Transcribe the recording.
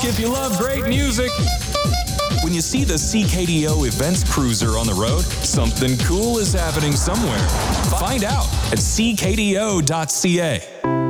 honk if you love great music. When you see the CKDO Events Cruiser on the road, something cool is happening somewhere. Find out at ckdo.ca.